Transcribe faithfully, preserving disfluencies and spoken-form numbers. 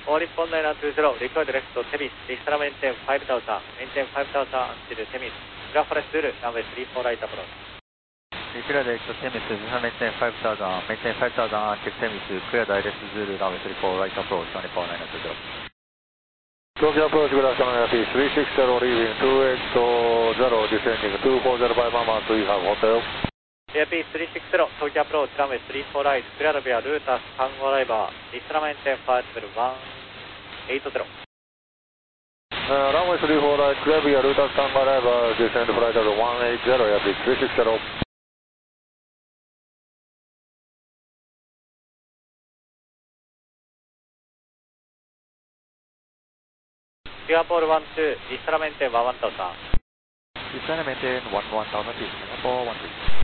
All respond nine two zero, record left to Temis, Vistara maintain five thousand, maintain five thousand until Temis, Clear for Zulu, runway three four right approach. Clear direct to Temis, Vistara maintain five thousand, maintain five thousand until Temis, Clear direct Zulu, runway three four right approach, runway four nine two zero. Tokyo approach, good afternoon, F P three six zero, leaving two eight zero, descending two four zero five, Mama, three have hotel. A P three six zero, Tokyo approach, runway three four right, clear via Router, Tango Arriver, Vistara maintain five level one eight zero. Uh, runway three four right, clear via Router, Tango Arriver, descend flight level one eight zero, A P three six zero. Singapore one two, Vistara maintain one one thousand. Vistara maintain one one thousand feet, Singapore one two.